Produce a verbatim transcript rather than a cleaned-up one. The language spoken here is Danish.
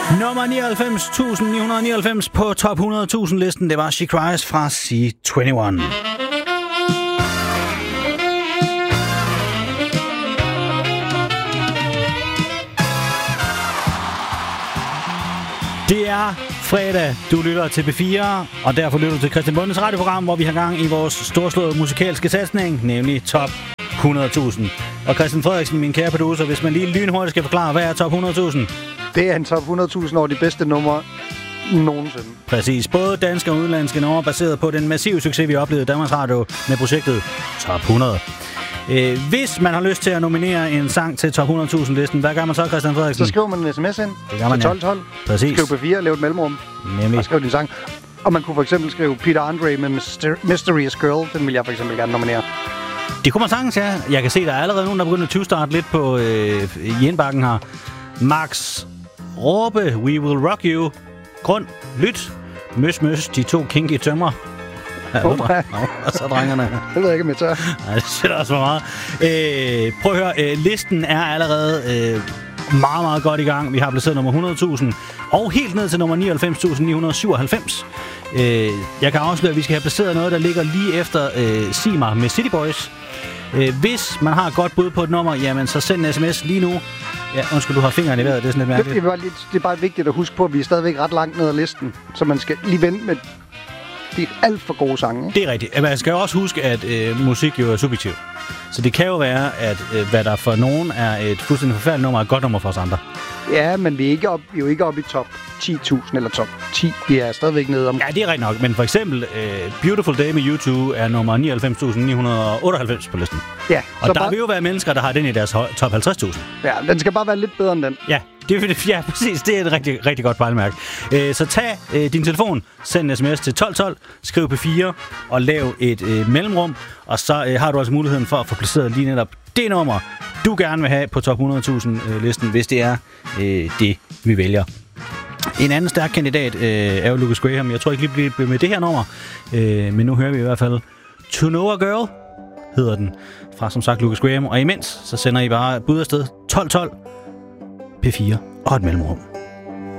Nummer nioghalvfems tusind ni hundrede nioghalvfems på top hundrede tusind listen, det var She Cries fra C enogtyve. Det er fredag, du lytter til B fire, og derfor lytter du til Christian Bondes radioprogram, hvor vi har gang i vores storslåede musikalske satsning, nemlig top hundrede tusind. Og Christian Frederiksen, min kære producer, hvis man lige lynhurtigt skal forklare, hvad er top hundrede tusind? Det er en top hundrede tusind over de bedste numre nogensinde. Præcis. Både danske og udenlandske numre, baseret på den massive succes, vi oplevede i Danmarks Radio med projektet Top hundrede. Øh, hvis man har lyst til at nominere en sang til top hundrede tusind listen, hvad gør man så, Christian Frederiksen? Så skriver man en sms ind det gør man, til tolv tolv. Ja. Præcis. Skriv B fire, lav et mellemrum. Nemlig. Og skriv din sang. Og man kunne for eksempel skrive Peter Andre med Mysterious Girl. Den vil jeg for eksempel gerne nominere. Det kunne man sagtens, ja. Jeg kan se, der er allerede nogen, der begynder at tyve-starte lidt på øh, i indbakken her. Max Råbe, We Will Rock You. Grund, lyt, møs, møs, de to kinky tømmer. Ja, oh, ja. Og så drengerne. Det ved jeg ikke, om jeg tør. Nej, det sætter også for meget. Øh, prøv at høre, øh, listen er allerede øh, meget, meget godt i gang. Vi har placeret nummer hundrede tusind og helt ned til nummer nioghalvfems tusind ni hundrede syvoghalvfems. Øh, jeg kan afsløre, at vi skal have placeret noget, der ligger lige efter øh, Sig mig med City Boys. Øh, hvis man har et godt bud på et nummer, jamen så send en sms lige nu. Ja, undskyld, du har fingeren i vejret, det er sådan lidt mærkeligt. Det, det, er bare lidt, det er bare vigtigt at huske på, at vi er stadigvæk ret langt ned ad listen, så man skal lige vente med de alt for gode sange. Det er rigtigt. Man skal jo også huske, at øh, musik jo er subjektivt. Så det kan jo være, at øh, hvad der for nogen er et fuldstændig forfærdeligt nummer, er et godt nummer for os andre. Ja, men vi er, ikke op, vi er jo ikke oppe i top ti tusind eller top ti. Vi er stadigvæk nede om... Ja, det er rigtigt nok. Men for eksempel uh, Beautiful Day med U to er nummer nioghalvfems tusind ni hundrede otteoghalvfems på listen. Ja. Og der bare... vil jo være mennesker, der har den i deres top halvtreds tusind. Ja, den skal bare være lidt bedre end den. Ja, det, ja præcis. Det er et rigtig, rigtig godt pejlemærke. Uh, så tag uh, din telefon, send en sms til tolv tolv, skriv P fire og lav et uh, mellemrum. Og så uh, har du altså muligheden for at få placeret lige netop det nummer, du gerne vil have på top hundrede tusind uh, listen, hvis det er uh, det, vi vælger. En anden stærk kandidat øh, er jo Lucas Graham. Jeg tror ikke lige bliver med det her nummer, øh, men nu hører vi i hvert fald To Know a Girl, hedder den, fra som sagt Lucas Graham. Og imens, så sender I bare bud afsted tolv tolv, P fire og et mellemrum.